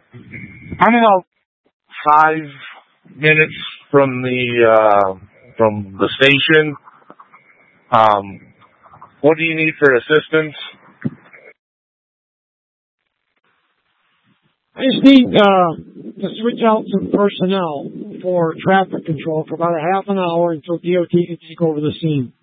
I'm about 5 minutes from the station. What do you need for assistance? I just need to switch out some personnel for traffic control for about a half an hour until DOT can take over the scene.